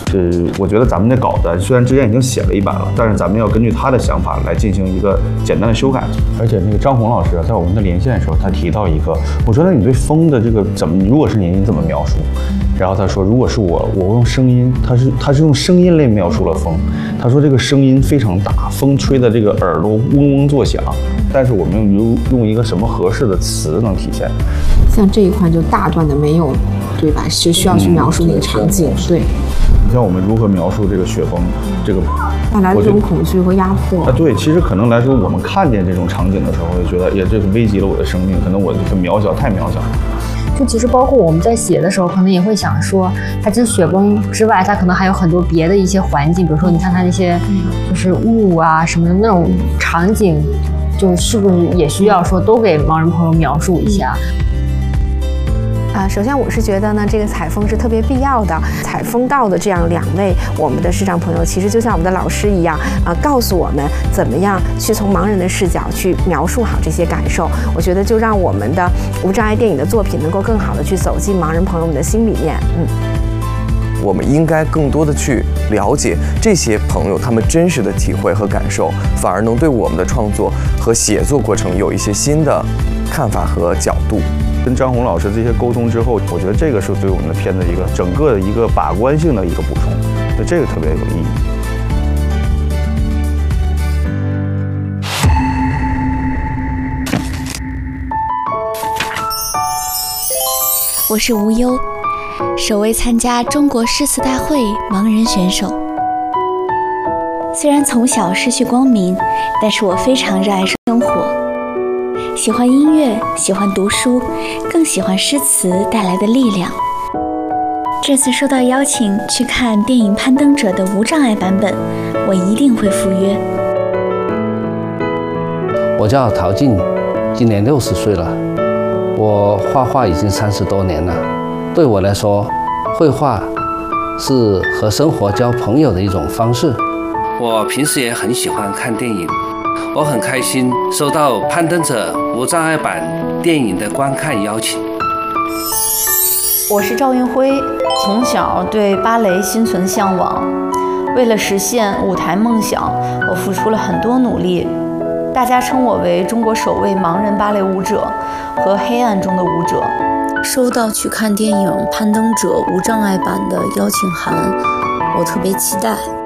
我觉得咱们的稿子虽然之前已经写了一版了，但是咱们要根据他的想法来进行一个简单的修改。而且那个张红老师在我们的连线的时候，他提到一个，我说那你对风的这个如果是您怎么描述？然后他说，如果是我用声音，他是用声音来描述了风。他说这个声音非常大，风吹的这个耳朵嗡嗡作响，但是我们用一个什么合适的词能体现？ 像这一块就大段的没有，对吧？是需要去描述那个场景，对。 你像我们如何描述这个雪崩，这个带来的这种恐惧和压迫啊，对，其实可能来说，我们看见这种场景的时候，会觉得，这个危及了我的生命，可能我很渺小，太渺小了。 就其实包括我们在写的时候，可能也会想说，它这雪崩之外，它可能还有很多别的一些环境，比如说你看它那些就是雾啊什么的那种场景，就是不是也需要说都给盲人朋友描述一下？ 首先我是觉得呢，这个采风是特别必要的。采风到的这样2位我们的视障朋友，其实就像我们的老师一样，告诉我们怎么样去从盲人的视角去描述好这些感受。我觉得就让我们的无障碍电影的作品能够更好的去走进盲人朋友们的心里面。 我们应该更多的去了解这些朋友他们真实的体会和感受，反而能对我们的创作和写作过程有一些新的看法和角度。 跟张红老师这些沟通之后，我觉得这个是对我们的片子整个的一个把关性的一个补充，所以这个特别有意义。 我是无忧，首位参加中国诗词大会盲人选手。虽然从小失去光明，但是我非常热爱生活，喜欢音乐，喜欢读书，更喜欢诗词带来的力量。这次受到邀请去看电影《攀登者》的无障碍版本，我一定会赴约。 我叫陶静，今年60岁了。我画画已经30多年了。对我来说，绘画是和生活交朋友的一种方式。我平时也很喜欢看电影，我很开心收到《攀登者》无障碍版电影的观看邀请。 我是赵运辉，从小对芭蕾心存向往，为了实现舞台梦想，我付出了很多努力。大家称我为中国首位盲人芭蕾舞者和黑暗中的舞者。 收到去看电影《攀登者》无障碍版的邀请函，我特别期待。